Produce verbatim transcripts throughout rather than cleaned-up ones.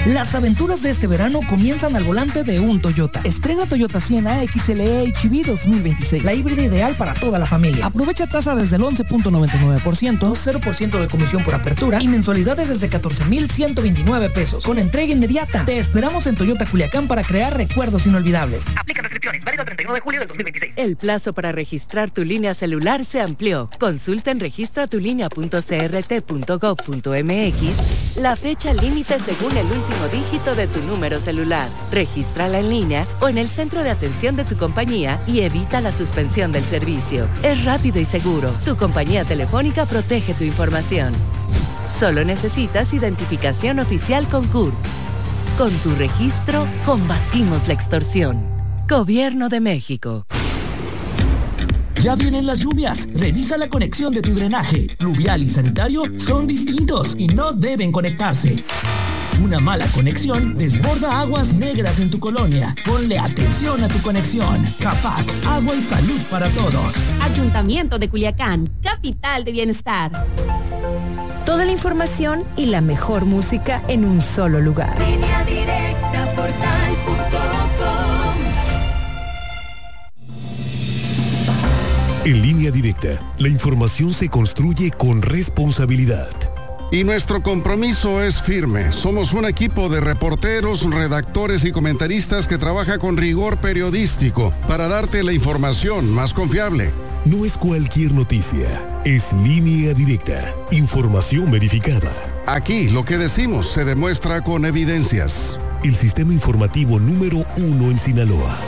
Las aventuras de este verano comienzan al volante de un Toyota. Estrena Toyota Sienna X L E H V dos mil veintiséis, la híbrida ideal para toda la familia. Aprovecha tasa desde el once punto noventa y nueve por ciento, cero por ciento de comisión por apertura y mensualidades desde catorce mil ciento veintinueve pesos, con entrega inmediata. Te esperamos en Toyota Culiacán para crear recuerdos inolvidables. Aplica restricciones, válido el treinta y nueve de julio del dos mil veintiséis. El plazo para registrar tu línea celular se amplió. Consulta en registra tu línea punto c r t punto gov punto m x la fecha límite según el último dígito de tu número celular. Regístrala en línea o en el centro de atención de tu compañía y evita la suspensión del servicio. Es rápido y seguro. Tu compañía telefónica protege tu información. Solo necesitas identificación oficial con C U R P. Con tu registro, combatimos la extorsión. Gobierno de México. Ya vienen las lluvias. Revisa la conexión de tu drenaje. Pluvial y sanitario son distintos y no deben conectarse. Una mala conexión desborda aguas negras en tu colonia. Ponle atención a tu conexión. CAPAC, agua y salud para todos. Ayuntamiento de Culiacán, capital de bienestar. Toda la información y la mejor música en un solo lugar. Línea Directa, portal punto com. En Línea Directa, la información se construye con responsabilidad. Y nuestro compromiso es firme. Somos un equipo de reporteros, redactores y comentaristas que trabaja con rigor periodístico para darte la información más confiable. No es cualquier noticia, es Línea Directa, información verificada. Aquí lo que decimos se demuestra con evidencias. El sistema informativo número uno en Sinaloa.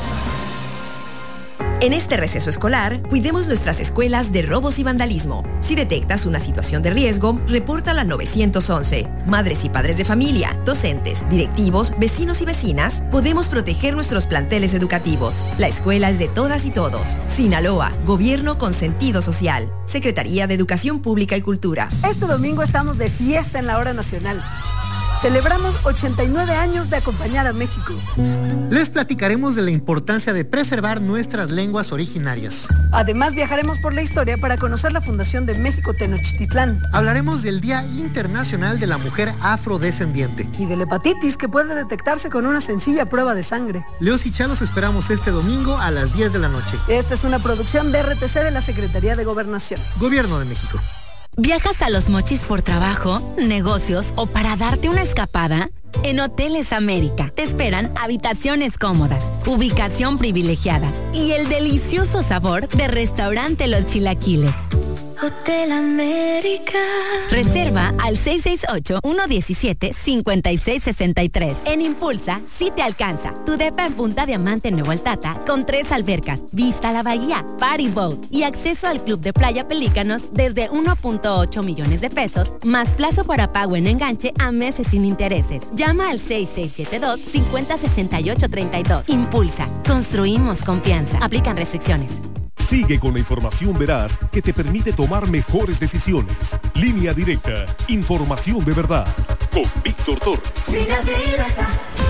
En este receso escolar, cuidemos nuestras escuelas de robos y vandalismo. Si detectas una situación de riesgo, repórtala al nueve once. Madres y padres de familia, docentes, directivos, vecinos y vecinas, podemos proteger nuestros planteles educativos. La escuela es de todas y todos. Sinaloa, gobierno con sentido social. Secretaría de Educación Pública y Cultura. Este domingo estamos de fiesta en la hora nacional. Celebramos ochenta y nueve años de acompañar a México. Les platicaremos de la importancia de preservar nuestras lenguas originarias. Además, viajaremos por la historia para conocer la fundación de México Tenochtitlán. Hablaremos del Día Internacional de la Mujer Afrodescendiente. Y de la hepatitis, que puede detectarse con una sencilla prueba de sangre. Leos y Chalos esperamos este domingo a las diez de la noche. Esta es una producción de R T C de la Secretaría de Gobernación. Gobierno de México. ¿Viajas a Los Mochis por trabajo, negocios o para darte una escapada? En Hoteles América te esperan habitaciones cómodas, ubicación privilegiada y el delicioso sabor de Restaurante Los Chilaquiles. Hotel América. Reserva al seis seis ocho, uno uno siete, cinco seis seis tres. En Impulsa, sí te alcanza. Tu depa en Punta Diamante, Nuevo Altata, con tres albercas, vista a la bahía, party boat y acceso al club de Playa Pelícanos desde uno punto ocho millones de pesos, más plazo para pago en enganche a meses sin intereses. Llama al seis seis siete dos, cinco cero seis ocho tres dos. Impulsa. Construimos confianza. Aplican restricciones. Sigue con la información veraz que te permite tomar mejores decisiones. Línea Directa, información de verdad. Con Víctor Torres. Línea Directa.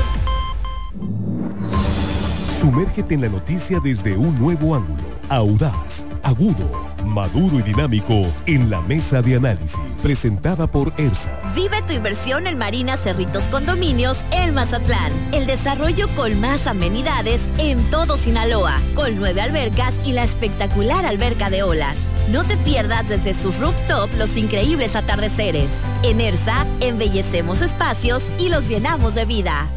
Sumérgete en la noticia desde un nuevo ángulo. Audaz, agudo, maduro y dinámico en la mesa de análisis. Presentada por ERSA. Vive tu inversión en Marina Cerritos Condominios en Mazatlán. El desarrollo con más amenidades en todo Sinaloa, con nueve albercas y la espectacular alberca de olas. No te pierdas desde su rooftop los increíbles atardeceres. En ERSA, embellecemos espacios y los llenamos de vida.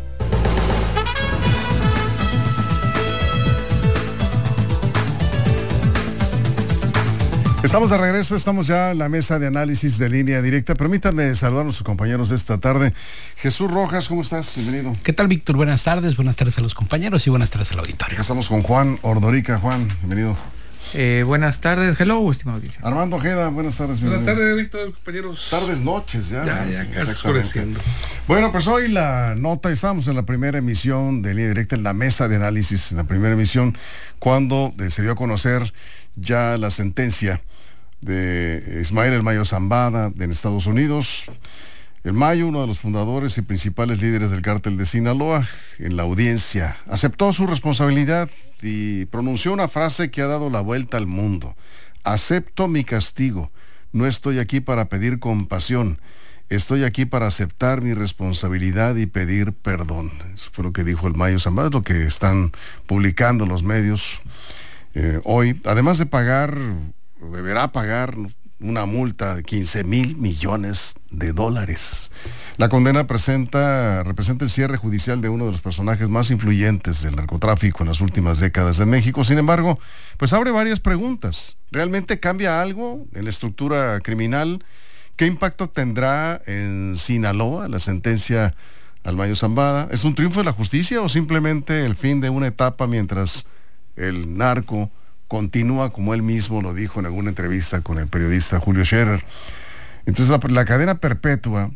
Estamos de regreso, estamos ya en la mesa de análisis de Línea Directa. Permítanme saludar a nuestros compañeros de esta tarde. Jesús Rojas, ¿cómo estás? Bienvenido. ¿Qué tal, Víctor? Buenas tardes, buenas tardes a los compañeros y buenas tardes al auditorio. Acá estamos con Juan Ordorica. Juan, bienvenido. Eh, buenas tardes, hello, estimado audiencia. Armando Ojeda, buenas tardes. Buenas bienvenido. tardes, Víctor, compañeros. Tardes, noches, ya. Ya, ya, casi oscureciendo. Bueno, pues hoy la nota, estábamos en la primera emisión de Línea Directa, en la mesa de análisis, en la primera emisión, cuando eh, se dio a conocer ya la sentencia de Ismael El Mayo Zambada en Estados Unidos. El Mayo, uno de los fundadores y principales líderes del cártel de Sinaloa, en la audiencia aceptó su responsabilidad y pronunció una frase que ha dado la vuelta al mundo: acepto mi castigo, no estoy aquí para pedir compasión, Estoy aquí para aceptar mi responsabilidad y pedir perdón. Eso fue lo que dijo el Mayo Zambada, lo que están publicando los medios eh, hoy. Además de pagar, deberá pagar una multa de quince mil millones de dólares. La condena presenta, representa el cierre judicial de uno de los personajes más influyentes del narcotráfico en las últimas décadas en México. Sin embargo, pues abre varias preguntas. ¿Realmente cambia algo en la estructura criminal? ¿Qué impacto tendrá en Sinaloa la sentencia al Mayo Zambada? ¿Es un triunfo de la justicia o simplemente el fin de una etapa mientras el narco continúa, como él mismo lo dijo en alguna entrevista con el periodista Julio Scherer? Entonces, la, la cadena perpetua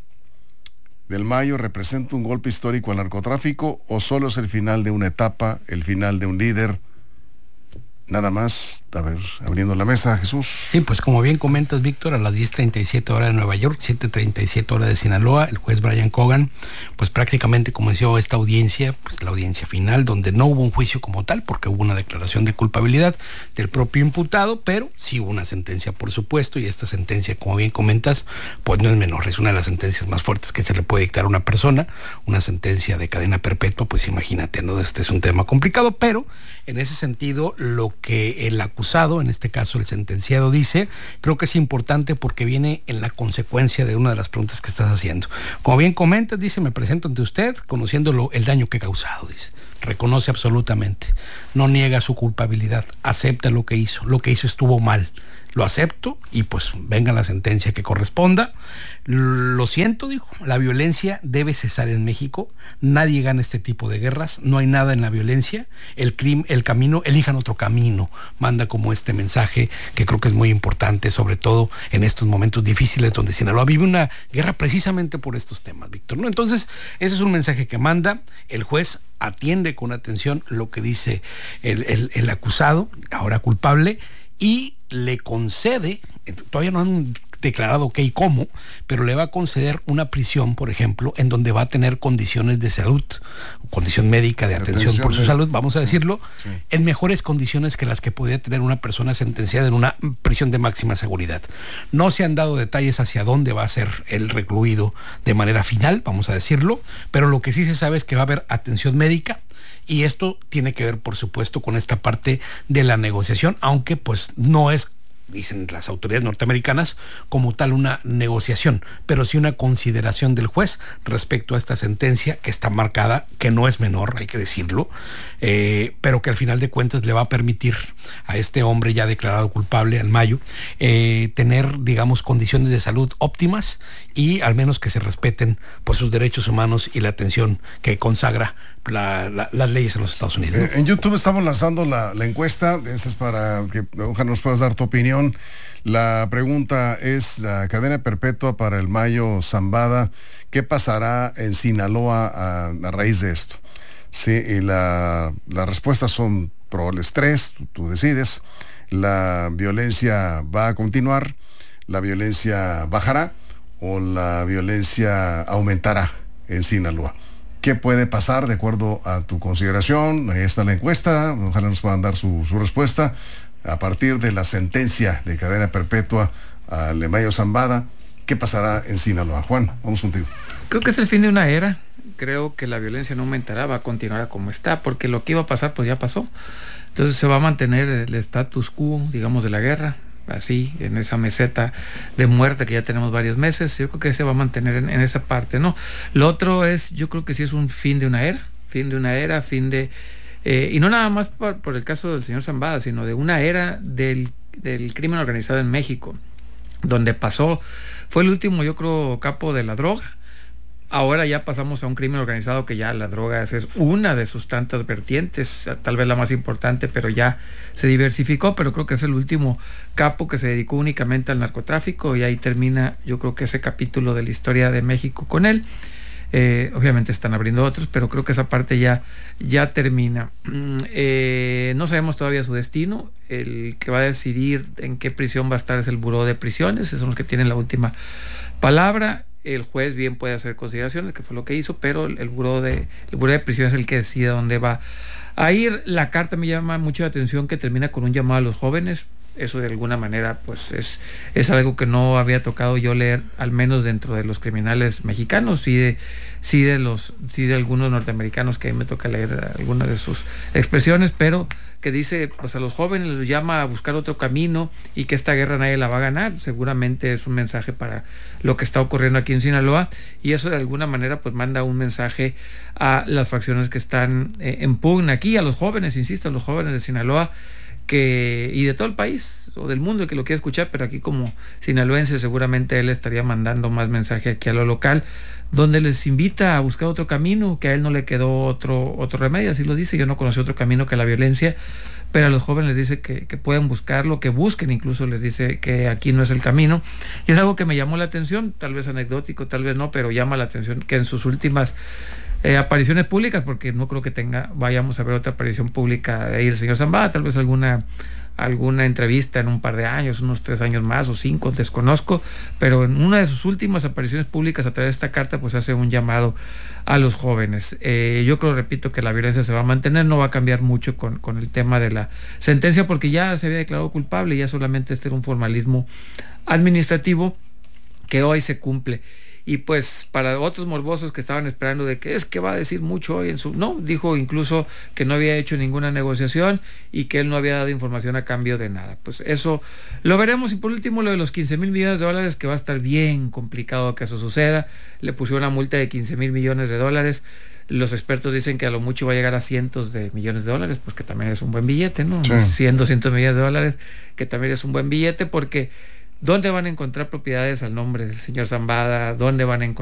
del Mayo representa un golpe histórico al narcotráfico, o solo es el final de una etapa, el final de un líder. Nada más, a ver, abriendo la mesa, Jesús. Sí, pues como bien comentas, Víctor, a las diez treinta y siete hora de Nueva York, siete treinta y siete hora de Sinaloa, el juez Brian Cogan, pues prácticamente comenzó esta audiencia, pues la audiencia final, donde no hubo un juicio como tal, porque hubo una declaración de culpabilidad del propio imputado, pero sí hubo una sentencia, por supuesto, y esta sentencia, como bien comentas, pues no es menor, es una de las sentencias más fuertes que se le puede dictar a una persona, una sentencia de cadena perpetua, pues imagínate, ¿no? Este es un tema complicado, pero en ese sentido, lo que el acusado, en este caso el sentenciado, dice, creo que es importante porque viene en la consecuencia de una de las preguntas que estás haciendo. Como bien comentas, dice, me presento ante usted conociéndolo el daño que he causado, dice. Reconoce absolutamente, no niega su culpabilidad, acepta lo que hizo, lo que hizo estuvo mal. Lo acepto y pues venga la sentencia que corresponda. Lo siento, dijo, la violencia debe cesar en México. Nadie gana este tipo de guerras, no hay nada en la violencia. El crimen, el camino, elijan otro camino. Manda como este mensaje que creo que es muy importante, sobre todo en estos momentos difíciles donde Sinaloa vive una guerra precisamente por estos temas, Víctor, ¿no? Entonces, ese es un mensaje que manda. El juez atiende con atención lo que dice el, el, el acusado, ahora culpable, y le concede, todavía no han declarado qué y cómo, pero le va a conceder una prisión, por ejemplo, en donde va a tener condiciones de salud, condición médica de atención, atención por su de... salud, vamos a decirlo, sí. en mejores condiciones que las que podría tener una persona sentenciada en una prisión de máxima seguridad. No se han dado detalles hacia dónde va a ser el recluido de manera final, vamos a decirlo, pero lo que sí se sabe es que va a haber atención médica. Y esto tiene que ver, por supuesto, con esta parte de la negociación, aunque pues no es, dicen las autoridades norteamericanas, como tal una negociación, pero sí una consideración del juez respecto a esta sentencia que está marcada, que no es menor, hay que decirlo, eh, pero que al final de cuentas le va a permitir a este hombre ya declarado culpable, al Mayo, eh, tener, digamos, condiciones de salud óptimas y al menos que se respeten pues sus derechos humanos y la atención que consagra La, la, las leyes en los Estados Unidos, ¿no? Eh, en YouTube estamos lanzando la, la encuesta, esa es para que ojalá nos puedas dar tu opinión. La pregunta es, la cadena perpetua para el Mayo Zambada, ¿qué pasará en Sinaloa a, a raíz de esto? Sí, y la, las respuestas son probables tres, tú, tú decides. La violencia va a continuar, la violencia bajará o la violencia aumentará en Sinaloa. ¿Qué puede pasar de acuerdo a tu consideración? Ahí está la encuesta, ojalá nos puedan dar su, su respuesta. A partir de la sentencia de cadena perpetua al Mayo Zambada, ¿qué pasará en Sinaloa? Juan, vamos contigo. Creo que es el fin de una era. Creo que la violencia no aumentará, va a continuar como está, porque lo que iba a pasar pues ya pasó. Entonces se va a mantener el status quo, digamos, de la guerra, así, en esa meseta de muerte que ya tenemos varios meses. Yo creo que se va a mantener en, en esa parte, ¿no? Lo otro es, yo creo que sí es un fin de una era, fin de una era, fin de... Eh, y no nada más por, por el caso del señor Zambada, sino de una era del, del crimen organizado en México, donde pasó, fue el último, yo creo, capo de la droga. Ahora ya pasamos a un crimen organizado que ya la droga es, es una de sus tantas vertientes, tal vez la más importante, pero ya se diversificó, pero creo que es el último capo que se dedicó únicamente al narcotráfico, y ahí termina, yo creo que ese capítulo de la historia de México con él. Eh, obviamente están abriendo otros, pero creo que esa parte ya, ya termina. Eh, no sabemos todavía su destino. El que va a decidir en qué prisión va a estar es el Buró de Prisiones, esos son los que tienen la última palabra. El juez bien puede hacer consideraciones, que fue lo que hizo, pero el, el, buró de, el Buró de Prisiones es el que decide dónde va a ir. La carta me llama mucho la atención, que termina con un llamado a los jóvenes. Eso de alguna manera pues es, es algo que no había tocado yo leer, al menos dentro de los criminales mexicanos, sí de, sí de los, sí de algunos norteamericanos que a mí me toca leer algunas de sus expresiones, pero que dice pues a los jóvenes los llama a buscar otro camino y que esta guerra nadie la va a ganar. Seguramente es un mensaje para lo que está ocurriendo aquí en Sinaloa, y eso de alguna manera pues manda un mensaje a las facciones que están eh, en pugna aquí, a los jóvenes, insisto, a los jóvenes de Sinaloa, que y de todo el país o del mundo que lo quiera escuchar, pero aquí como sinaloense seguramente él estaría mandando más mensaje aquí a lo local, donde les invita a buscar otro camino, que a él no le quedó otro otro remedio, así lo dice. Yo no conocí otro camino que la violencia, pero a los jóvenes les dice que, que pueden buscarlo, que busquen, incluso les dice que aquí no es el camino, y es algo que me llamó la atención, tal vez anecdótico, tal vez no, pero llama la atención que en sus últimas Eh, apariciones públicas, porque no creo que tenga vayamos a ver otra aparición pública de ahí el señor Zambada, tal vez alguna alguna entrevista en un par de años, unos tres años más o cinco, desconozco, pero en una de sus últimas apariciones públicas a través de esta carta pues hace un llamado a los jóvenes. Eh, yo creo, repito, que la violencia se va a mantener, no va a cambiar mucho con, con el tema de la sentencia, porque ya se había declarado culpable, ya solamente este era un formalismo administrativo que hoy se cumple. Y pues para otros morbosos que estaban esperando de que es que va a decir mucho hoy en su... No, dijo incluso que no había hecho ninguna negociación y que él no había dado información a cambio de nada. Pues eso lo veremos. Y por último, lo de los quince mil millones de dólares, que va a estar bien complicado que eso suceda. Le pusieron una multa de quince mil millones de dólares. Los expertos dicen que a lo mucho va a llegar a cientos de millones de dólares, pues que también es un buen billete, ¿no? Sí. cien, doscientos millones de dólares, que también es un buen billete, porque... ¿dónde van a encontrar propiedades al nombre del señor Zambada? ¿Dónde van a encontrar